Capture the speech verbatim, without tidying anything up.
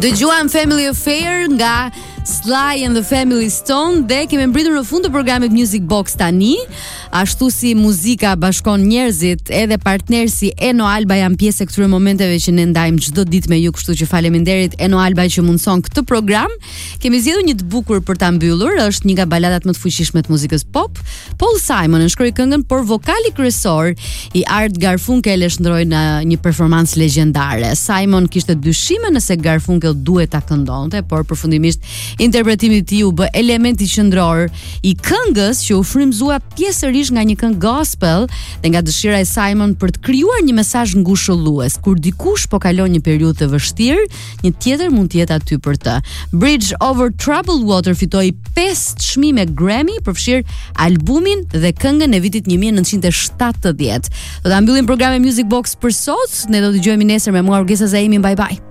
Dëgjuam Family Affair nga Sly and the Family Stone dhe kemi mbritur në fund të programit Music Box tani. Ashtu si muzika bashkon njerëzit, edhe partnerë si Eno Alba janë pjesë e këtyre momenteve që ne ndajmë çdo ditë me ju, kështu që faleminderit Eno Alba që mundson këtë program. Kemi zgjedhur një të bukur për ta mbyllur, është një nga baladat më të fuqishme të muzikës pop. Paul Simon e shkroi këngën, por vokali kryesor i Art Garfunkel e shndroi në një performancë legjendare. Simon kishte dyshime nëse Garfunkel duhet ta këndonte, por përfundimisht interpretimi i tij u bë elementi qendror i këngës që u frymëzua pjesërisht nga një këngë gospel dhe nga dëshira e Simon për të krijuar një mesazh ngushëllues. Kur dikush po kalon një periudhë të vështirë, një tjetër mund të jetë aty për të. Bridge Over Troubled Water fitoi pesë çmime Grammy, përfshir albumin dhe këngën e vitit një mijë e nëntëqind e shtatëdhjetë. Do ta mbyllim programin Music Box për sot. Ne do të dëgjojmë nesër me mua Orgesa Zaimi. Bye bye.